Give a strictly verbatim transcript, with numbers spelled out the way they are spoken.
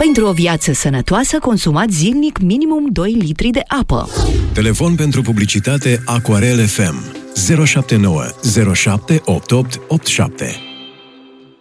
Pentru o viață sănătoasă, consumați zilnic minimum doi litri de apă. Telefon pentru publicitate Aquarel F M zero șapte nouă zero șapte opt opt opt șapte.